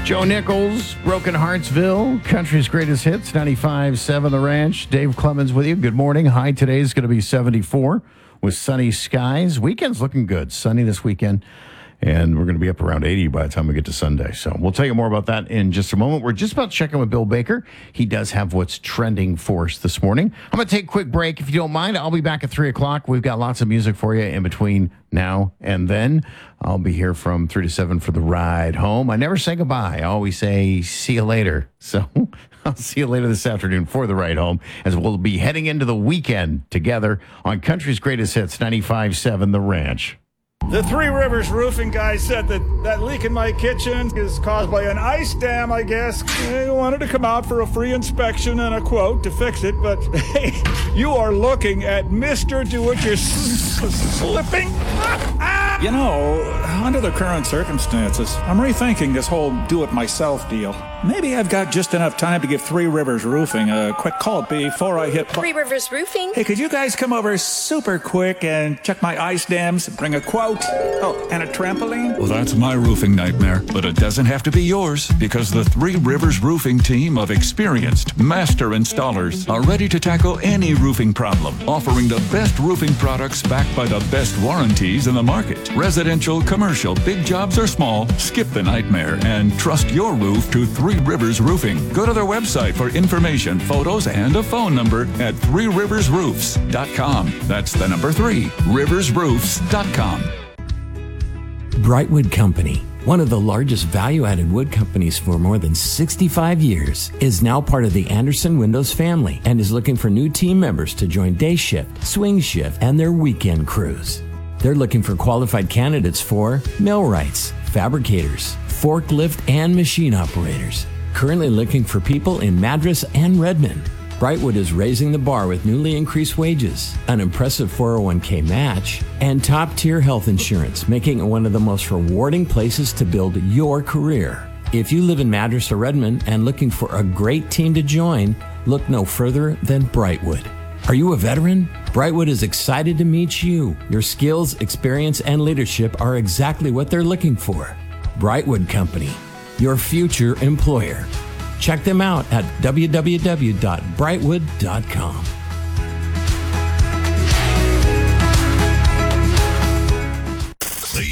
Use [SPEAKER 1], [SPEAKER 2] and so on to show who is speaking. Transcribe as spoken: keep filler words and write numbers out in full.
[SPEAKER 1] Joe Nichols, Broken Heartsville, country's greatest hits, ninety-five point seven The Ranch. Dave Clemens with you. Good morning. High today is going to be seventy-four with sunny skies. Weekend's looking good. Sunny this weekend. And we're going to be up around eighty by the time we get to Sunday. So we'll tell you more about that in just a moment. We're just about to check in with Bill Baker. He does have what's trending for us this morning. I'm going to take a quick break. If you don't mind, I'll be back at three o'clock. We've got lots of music for you in between now and then. I'll be here from three to seven for the ride home. I never say goodbye. I always say see you later. So I'll see you later this afternoon for the ride home, as we'll be heading into the weekend together on Country's Greatest Hits, ninety-five point seven The Ranch.
[SPEAKER 2] The Three Rivers roofing guy said that that leak in my kitchen is caused by an ice dam, I guess. They wanted to come out for a free inspection and a quote to fix it, but hey, you are looking at Mister Do-It-Your-Slipping.
[SPEAKER 3] You know, under the current circumstances, I'm rethinking this whole do-it-myself deal. Maybe I've got just enough time to give Three Rivers Roofing a quick call before I hit...
[SPEAKER 4] Three Rivers Roofing?
[SPEAKER 3] Hey, could you guys come over super quick and check my ice dams, bring a quote? Oh, and a trampoline?
[SPEAKER 5] Well, that's my roofing nightmare, but it doesn't have to be yours, because the Three Rivers Roofing team of experienced master installers are ready to tackle any roofing problem, offering the best roofing products backed by the best warranties in the market. Residential, commercial, big jobs or small, skip the nightmare and trust your roof to Three Rivers Roofing. Go to their website for information, photos, and a phone number at three rivers roofs dot com. That's the number three, rivers roofs dot com.
[SPEAKER 6] Brightwood Company, one of the largest value-added wood companies for more than sixty-five years, is now part of the Anderson Windows family and is looking for new team members to join day shift, swing shift, and their weekend crews. They're looking for qualified candidates for millwrights, fabricators, forklift and machine operators. Currently looking for people in Madras and Redmond. Brightwood is raising the bar with newly increased wages, an impressive four oh one k match, and top-tier health insurance, making it one of the most rewarding places to build your career. If you live in Madras or Redmond and looking for a great team to join, look no further than Brightwood. Are you a veteran? Brightwood is excited to meet you. Your skills, experience, and leadership are exactly what they're looking for. Brightwood Company, your future employer. Check them out at w w w dot brightwood dot com.